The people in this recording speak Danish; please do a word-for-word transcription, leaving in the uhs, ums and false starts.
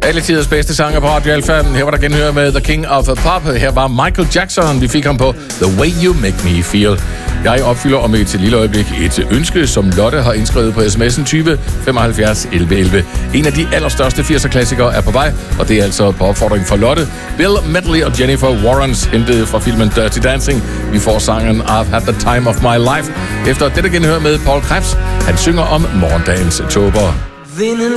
Alle tiders bedste sanger på Radio Alfa. Her var der genhør med The King of Pop. Her var Michael Jackson. Vi fik ham på The Way You Make Me Feel. Jeg opfylder om et lille øjeblik et ønske, som Lotte har indskrevet på sms'en tyve femoghalvfjerds elleve elleve. En af de allerstørste firser-klassikere er på vej, og det er altså på opfordring fra Lotte. Bill Medley og Jennifer Warnes, hentet fra filmen Dirty Dancing. Vi får sangen I've Had the Time of My Life. Efter dette genhør med Paul Krebs. Han synger om morgendagens tåber. Vinden